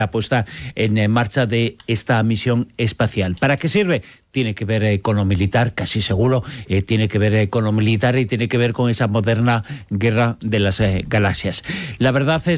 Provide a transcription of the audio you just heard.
la puesta en marcha de esta misión espacial. ¿Para qué sirve? Tiene que ver con lo militar, casi seguro, tiene que ver con lo militar y tiene que ver con esa moderna guerra de las galaxias. La verdad es